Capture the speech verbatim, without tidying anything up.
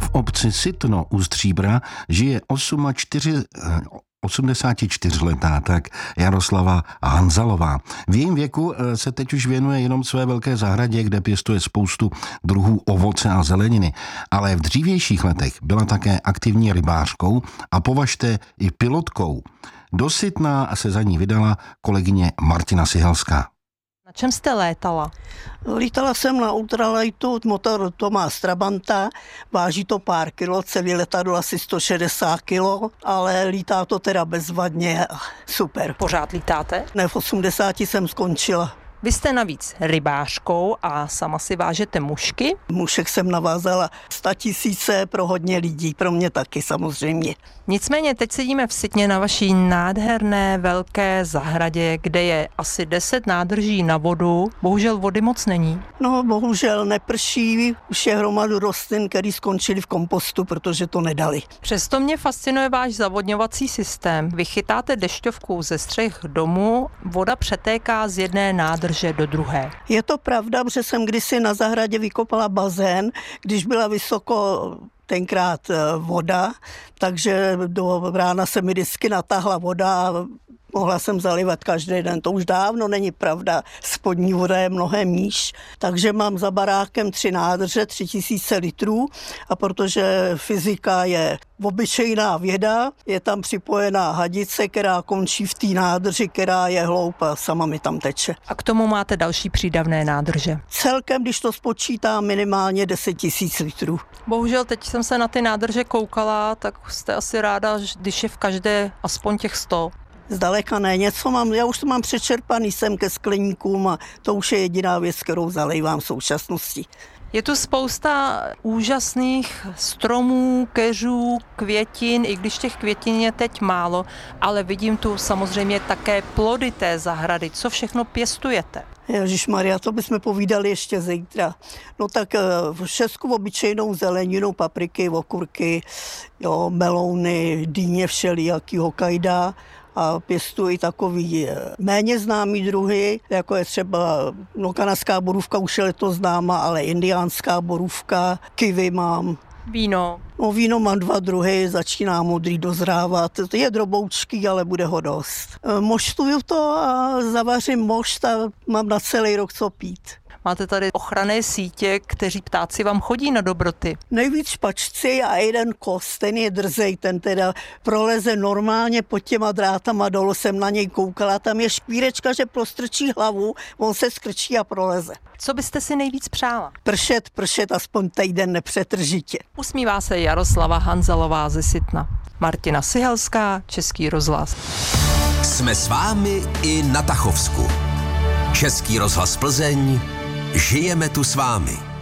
V obci Sitno u Stříbra žije osmdesátečtyřletá tak Jaroslava Hanzalová. V jejím věku se teď už věnuje jenom své velké zahradě, kde pěstuje spoustu druhů ovoce a zeleniny. Ale v dřívějších letech byla také aktivní rybářkou a považte i pilotkou. Do Sitna se za ní vydala kolegyně Martina Sihelská. Na čem jste létala? Lítala jsem na ultralightu, motor to má z Trabanta, váží to pár kilo, celý letadlo asi sto šedesát kilo, ale lítá to teda bezvadně, super. Pořád lítáte? Ne, v osmdesáti jsem skončila. Vy jste navíc rybářkou a sama si vážete mušky? Mušek jsem navázala sta tisíce pro hodně lidí, pro mě taky samozřejmě. Nicméně teď sedíme v Sitně na vaší nádherné velké zahradě, kde je asi deset nádrží na vodu. Bohužel vody moc není. No, bohužel neprší, už je hromadu rostlin, který skončili v kompostu, protože to nedali. Přesto mě fascinuje váš zavodňovací systém. Vy chytáte dešťovku ze střech domů, voda přetéká z jedné nádrže do druhé. Je to pravda, protože jsem kdysi na zahradě vykopala bazén, když byla vysoko tenkrát voda, takže do rána se mi vždycky natáhla voda a mohla jsem zalivat každý den. To už dávno není pravda, spodní voda je mnohem níž, takže mám za barákem tři nádrže, tři tisíce litrů a protože fyzika je obyčejná věda, je tam připojená hadice, která končí v té nádrži, která je hloub a sama mi tam teče. A k tomu máte další přídavné nádrže? Celkem, když to spočítám, minimálně deset tisíc litrů. Bohužel teď jsem se na ty nádrže koukala, tak jste asi ráda, když je v každé aspoň těch sto. Zdaleka ne, něco mám, já už to mám přečerpaný sem ke skleníkům a to už je jediná věc, kterou zalejvám v současnosti. Je tu spousta úžasných stromů, keřů, květin, i když těch květin je teď málo, ale vidím tu samozřejmě také plody té zahrady. Co všechno pěstujete? Ježišmarja, to bychom povídali ještě zítra. No tak všechno obyčejnou zeleninu, papriky, okurky, jo, melouny, dýně všelijaký, hokajda. A pěstuji takový méně známý druhy, jako je třeba no, kanadská borůvka, už je letos známa, ale indiánská borůvka, kiwi mám. Víno? No víno mám dva druhy, začíná modrý dozrávat. To je droboučký, ale bude ho dost. Moštuju to a zavařím mošt a mám na celý rok co pít. Máte tady ochranné sítě, kteří ptáci vám chodí na dobroty. Nejvíc špačci a jeden kos, ten je drzej, ten teda proleze normálně pod těma drátama dolů, jsem na něj koukala, tam je škvírečka, že prostrčí hlavu, on se skrčí a proleze. Co byste si nejvíc přála? Pršet, pršet, aspoň týden nepřetržitě. Usmívá se Jaroslava Hanzalová ze Sitna. Martina Sihelská, Český rozhlas. Jsme s vámi i na Tachovsku. Český rozhlas Plzeň. Žijeme tu s vámi.